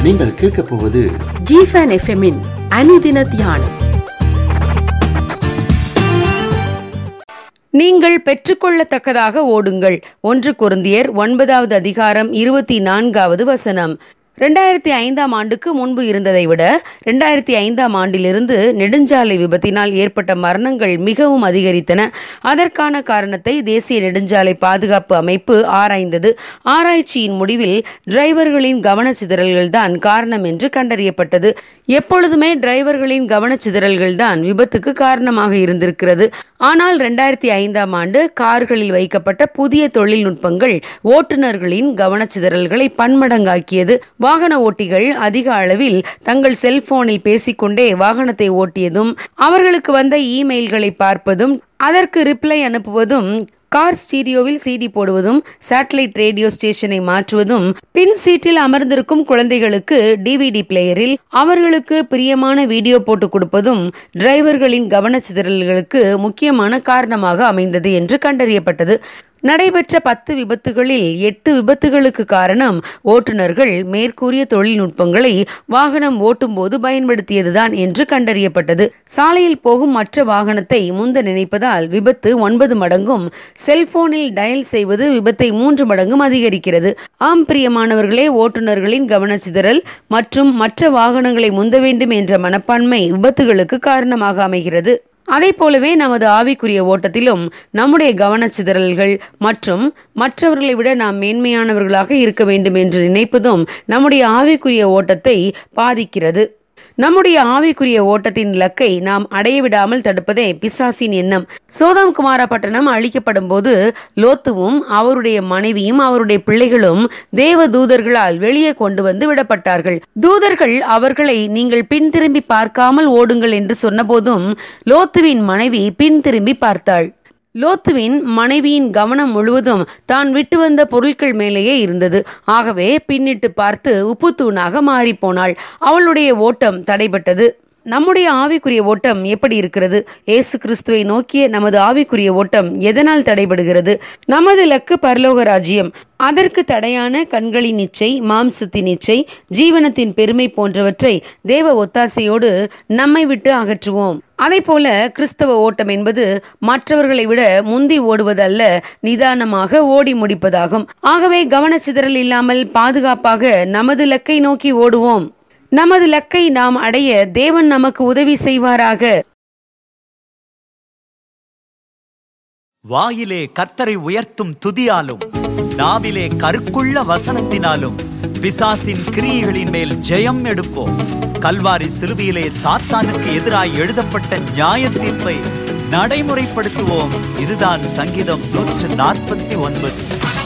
நீங்கள் கேட்கப் போவது ஜிஃபன் எஃப்எம்மின் அனுதின தியானம். நீங்கள் பெற்றுக்கொள்ளத்தக்கதாக ஓடுங்கள். 1 கொரிந்தியர் 9வது அதிகாரம் 24வது வசனம். 2005ஆம் ஆண்டுக்கு முன்பு இருந்ததை விட 2005ஆம் ஆண்டிலிருந்து நெடுஞ்சாலை விபத்தினால் ஏற்பட்ட மரணங்கள் மிகவும் அதிகரித்தன. அதற்கான காரணத்தை தேசிய நெடுஞ்சாலை பாதுகாப்பு அமைப்பு ஆராய்ந்தது. ஆராய்ச்சியின் முடிவில் டிரைவர்களின் கவனச்சிதறல்கள் தான் காரணம் என்று கண்டறியப்பட்டது. எப்பொழுதுமே டிரைவர்களின் கவனச்சிதறல்கள் தான் விபத்துக்கு காரணமாக இருந்திருக்கிறது. ஆனால் 2005ஆம் ஆண்டு கார்களில் வைக்கப்பட்ட புதிய தொழில்நுட்பங்கள் ஓட்டுநர்களின் கவனச்சிதறல்களை பன்மடங்காக்கியது. வாகன ஓட்டிகள் அதிக அளவில் தங்கள் செல்போனில் பேசிக்கொண்டே வாகனத்தை ஓட்டியதும், அவர்களுக்கு வந்த இமெயில்களை பார்ப்பதும், அதற்கு reply அனுப்புவதும், car ஸ்டீரியோவில் CD போடுவதும், satellite radio ஸ்டேஷனை மாற்றுவதும், பின் சீட்டில் அமர்ந்திருக்கும் குழந்தைகளுக்கு டிவிடி பிளேயரில் அவர்களுக்கு பிரியமான வீடியோ போட்டு கொடுப்பதும் டிரைவர்களின் கவனச்சிதறல்களுக்கு முக்கியமான காரணமாக அமைந்தது என்று கண்டறியப்பட்டது. நடைபெற்ற 10 விபத்துகளில் 8 விபத்துகளுக்கு காரணம் ஓட்டுநர்கள் மேற்கூறிய தொழில்நுட்பங்களை வாகனம் ஓட்டும் போது பயன்படுத்தியதுதான் என்று கண்டறியப்பட்டது. சாலையில் போகும் மற்ற வாகனத்தை முந்த நினைப்பதால் விபத்து 9 மடங்கும், செல்போனில் டயல் செய்வது விபத்தை 3 மடங்கும் அதிகரிக்கிறது. ஆம் பிரியமானவர்களே, ஓட்டுநர்களின் கவனச்சிதறல் மற்றும் மற்ற வாகனங்களை முந்த வேண்டும் என்ற மனப்பான்மை விபத்துகளுக்கு காரணமாக அமைகிறது. அதை போலவே நமது ஆவிக்குரிய ஓட்டத்திலும் நம்முடைய கவனச்சிதறல்கள் மற்றும் மற்றவர்களை விட நாம் மேன்மையானவர்களாக இருக்க வேண்டும் என்று நினைப்பதும் நம்முடைய ஆவிக்குரிய ஓட்டத்தை பாதிக்கிறது. நம்முடைய ஆவிக்குரிய ஓட்டத்தின் இலக்கை நாம் அடைய விடாமல் தடுப்பதே பிசாசின் எண்ணம். சோதோம் குமாரா பட்டணம் அழிக்கப்படும் போது லோத்துவும் அவருடைய மனைவியும் அவருடைய பிள்ளைகளும் தேவ தூதர்களால் வெளியே கொண்டு வந்து விடப்பட்டார்கள். தூதர்கள் அவர்களை நீங்கள் பின் திரும்பி பார்க்காமல் ஓடுங்கள் என்று சொன்னபோதும் லோத்துவின் மனைவி பின் திரும்பி பார்த்தாள். லோத்துவின் மனைவியின் கவனம் முழுவதும் தான் விட்டு வந்த பொருட்கள் மேலேயே இருந்தது. ஆகவே பின்னிட்டு பார்த்து உப்புத்தூணாக மாறிப்போனாள். அவளுடைய ஓட்டம் தடைபட்டது. நம்முடைய ஆவிக்குரிய ஓட்டம் எப்படி இருக்கிறது? இயேசு கிறிஸ்துவை நோக்கிய நமது ஆவிக்குரிய ஓட்டம் எதனால் தடைபடுகிறது? நமது இலக்கு பரலோக ராஜ்யம். அதற்கு தடையான கண்களின் இச்சை, மாம்சத்தின் இச்சை, ஜீவனத்தின் பெருமை போன்றவற்றை தேவ ஒத்தாசையோடு நம்மை விட்டு அகற்றுவோம். அதை போல கிறிஸ்தவ ஓட்டம் என்பது மற்றவர்களை விட முந்தி ஓடுவதல்ல, நிதானமாக ஓடி முடிப்பதாகும். ஆகவே கவனச்சிதறல் இல்லாமல் பாதுகாப்பாக நமது இலக்கை நோக்கி ஓடுவோம். நமது இலக்கை நாம் அடைய தேவன் நமக்கு உதவி செய்வாராக. வாயிலே கர்த்தரை உயர்த்தும் துதியாலும் நாவிலே கருக்குள்ள வசனத்தினாலும் பிசாசின் கிரியைகளின் மேல் ஜெயம் எடுப்போம். கல்வாரி சிலுவையிலே சாத்தானுக்கு எதிராய் எழுதப்பட்ட நியாய தீர்ப்பை நடைமுறைப்படுத்துவோம். இதுதான் சங்கீதம் 149.